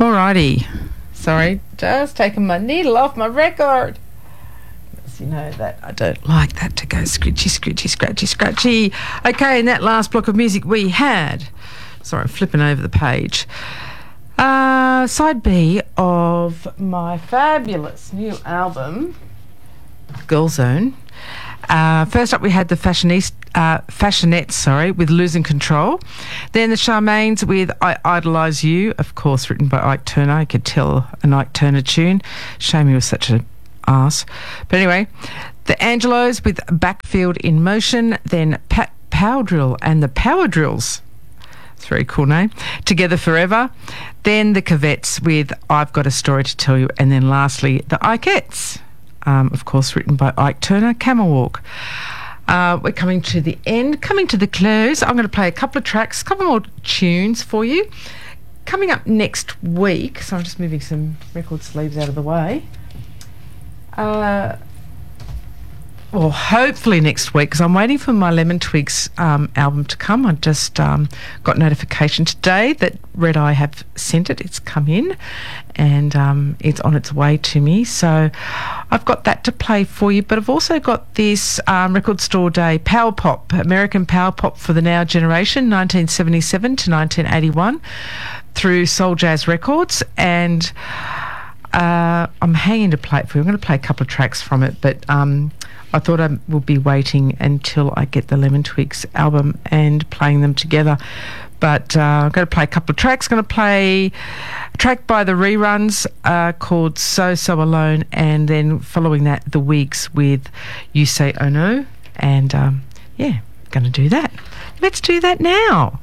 Alrighty. Sorry, just taking my needle off my record. As you know that I don't like that to go scritchy, scritchy, scratchy, scratchy. Okay, in that last block of music we had... Sorry, I'm flipping over the page. Side B of my fabulous new album, Girl Zone. First up we had the Fashionettes, with Losing Control. Then the Charmaines with I Idolise You, of course written by Ike Turner. I could tell an Ike Turner tune. Shame he was such an arse. But anyway, the Angelos with Backfield in Motion. Then Pat Powdrill and the Power Drills. It's a very cool name. Together Forever. Then the Covettes with I've Got a Story to Tell You. And then lastly, the Ikeettes. Of course, written by Ike Turner, Camel Walk. We're coming to the end, coming to the close. I'm going to play a couple of tracks, a couple more tunes for you. Coming up next week, so I'm just moving some record sleeves out of the way. Well, hopefully next week, because I'm waiting for my Lemon Twigs album to come. I just got notification today that Red Eye have sent it. It's come in and it's on its way to me. So I've got that to play for you. But I've also got this Record Store Day Power Pop, American Power Pop for the Now Generation, 1977 to 1981, through Soul Jazz Records. And I'm hanging to play it for you. I'm going to play a couple of tracks from it, but... I thought I would be waiting until I get the Lemon Twigs album and playing them together. But I'm going to play a couple of tracks. I'm going to play a track by the Reruns called So So Alone, and then following that, the Wigs with You Say Oh No. And, going to do that. Let's do that now.